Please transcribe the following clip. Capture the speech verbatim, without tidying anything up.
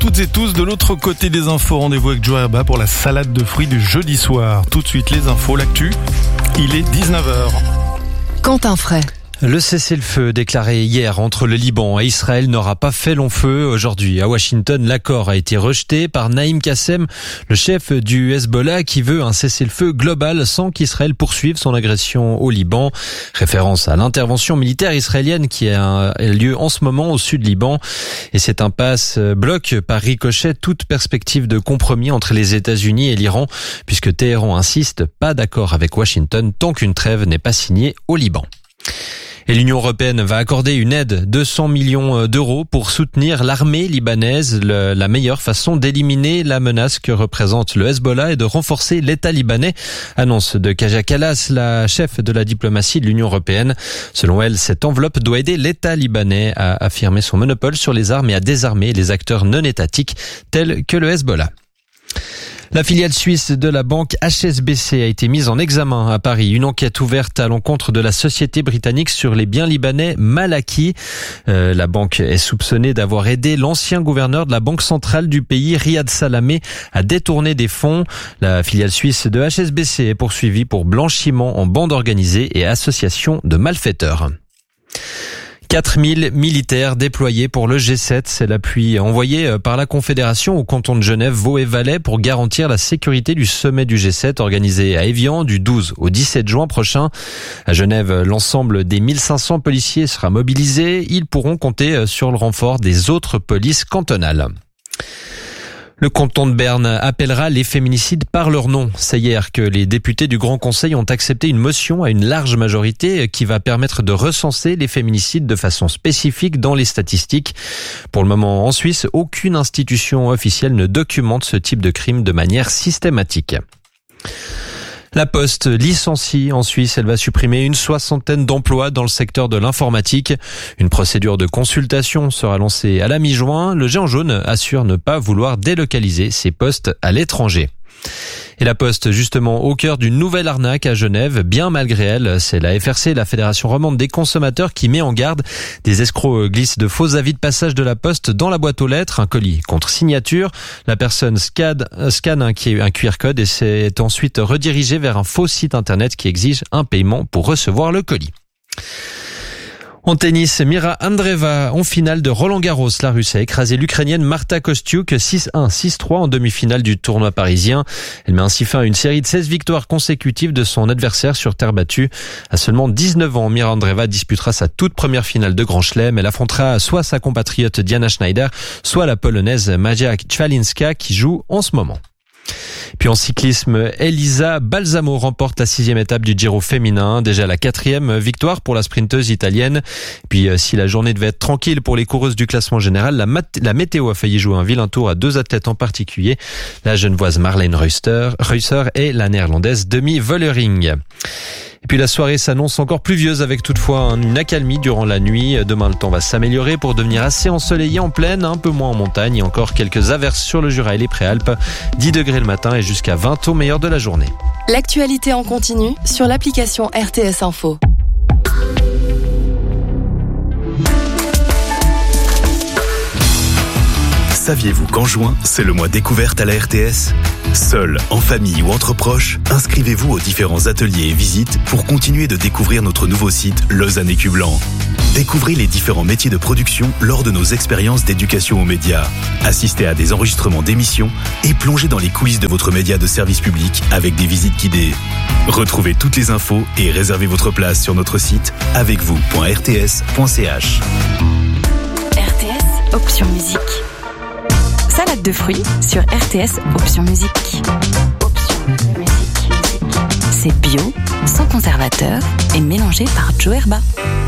toutes et tous. De l'autre côté des infos, rendez-vous avec Joe Herba pour la salade de fruits du jeudi soir. Tout de suite les infos, l'actu, il est dix-neuf heures. Quentin Fray. Le cessez-le-feu déclaré hier entre le Liban et Israël n'aura pas fait long feu aujourd'hui. À Washington, l'accord a été rejeté par Naïm Kassem, le chef du Hezbollah, qui veut un cessez-le-feu global sans qu'Israël poursuive son agression au Liban. Référence à l'intervention militaire israélienne qui a lieu en ce moment au sud Liban. Et cette impasse bloque par ricochet toute perspective de compromis entre les États-Unis et l'Iran, puisque Téhéran insiste, pas d'accord avec Washington tant qu'une trêve n'est pas signée au Liban. Et l'Union européenne va accorder une aide de cent millions d'euros pour soutenir l'armée libanaise. Le, la meilleure façon d'éliminer la menace que représente le Hezbollah et de renforcer l'État libanais, annonce de Kaja Kallas, la chef de la diplomatie de l'Union européenne. Selon elle, cette enveloppe doit aider l'État libanais à affirmer son monopole sur les armes et à désarmer les acteurs non étatiques tels que le Hezbollah. La filiale suisse de la banque H S B C a été mise en examen à Paris. Une enquête ouverte à l'encontre de la société britannique sur les biens libanais mal acquis. Euh, la banque est soupçonnée d'avoir aidé l'ancien gouverneur de la banque centrale du pays, Riyad Salamé, à détourner des fonds. La filiale suisse de H S B C est poursuivie pour blanchiment en bande organisée et association de malfaiteurs. quatre mille militaires déployés pour le G sept, c'est l'appui envoyé par la Confédération au canton de Genève, Vaud et Valais pour garantir la sécurité du sommet du G sept organisé à Évian du douze au dix-sept juin prochain. À Genève, l'ensemble des mille cinq cents policiers sera mobilisé. Ils pourront compter sur le renfort des autres polices cantonales. Le canton de Berne appellera les féminicides par leur nom. C'est hier que les députés du Grand Conseil ont accepté une motion à une large majorité qui va permettre de recenser les féminicides de façon spécifique dans les statistiques. Pour le moment, en Suisse, aucune institution officielle ne documente ce type de crime de manière systématique. La Poste licencie en Suisse, elle va supprimer une soixantaine d'emplois dans le secteur de l'informatique. Une procédure de consultation sera lancée à la mi-juin. Le géant jaune assure ne pas vouloir délocaliser ses postes à l'étranger. Et la Poste, justement, au cœur d'une nouvelle arnaque à Genève, bien malgré elle. C'est la F R C, la Fédération romande des consommateurs, qui met en garde. Des escrocs glissent de faux avis de passage de la Poste dans la boîte aux lettres, un colis contre signature. La personne scanne, scanne un Q R code et s'est ensuite redirigée vers un faux site internet qui exige un paiement pour recevoir le colis. En tennis, Mira Andreeva en finale de Roland-Garros. La Russe a écrasé l'Ukrainienne Marta Kostyuk six un, six trois en demi-finale du tournoi parisien. Elle met ainsi fin à une série de seize victoires consécutives de son adversaire sur terre battue. À seulement dix-neuf ans, Mira Andreeva disputera sa toute première finale de Grand Chelem. Elle affrontera soit sa compatriote Diana Schneider, soit la polonaise Maja Czwalinska qui joue en ce moment. Puis en cyclisme, Elisa Balsamo remporte la sixième étape du Giro féminin, déjà la quatrième victoire pour la sprinteuse italienne. Puis si la journée devait être tranquille pour les coureuses du classement général, la, mat- la météo a failli jouer un vilain tour à deux athlètes en particulier, la genevoise Marlene Reusser, Reusser et la néerlandaise Demi Vollering. Et puis la soirée s'annonce encore pluvieuse avec toutefois une accalmie durant la nuit. Demain, le temps va s'améliorer pour devenir assez ensoleillé en plaine, un peu moins en montagne et encore quelques averses sur le Jura et les Préalpes. dix degrés le matin et jusqu'à vingt au meilleur de la journée. L'actualité en continu sur l'application R T S Info. Saviez-vous qu'en juin, c'est le mois découverte à la R T S ? Seul, en famille ou entre proches, inscrivez-vous aux différents ateliers et visites pour continuer de découvrir notre nouveau site Lausanne Écu Blanc. Découvrez les différents métiers de production lors de nos expériences d'éducation aux médias. Assistez à des enregistrements d'émissions et plongez dans les coulisses de votre média de service public avec des visites guidées. Retrouvez toutes les infos et réservez votre place sur notre site avec vous point r t s point c h. R T S, option musique. Salade de fruits sur R T S, option musique. Option musique. C'est bio, sans conservateur et mélangé par Joe Herba.